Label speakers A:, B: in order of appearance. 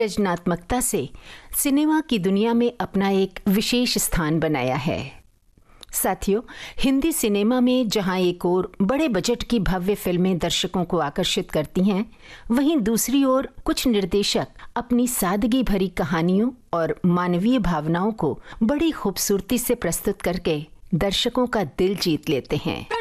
A: रचनात्मकता से सिनेमा की दुनिया में अपना एक विशेष स्थान बनाया है। साथियों, हिंदी सिनेमा में जहां एक ओर बड़े बजट की भव्य फिल्में दर्शकों को आकर्षित करती हैं, वहीं दूसरी ओर कुछ निर्देशक अपनी सादगी भरी कहानियों और मानवीय भावनाओं को बड़ी खूबसूरती से प्रस्तुत करके दर्शकों का दिल जीत लेते हैं।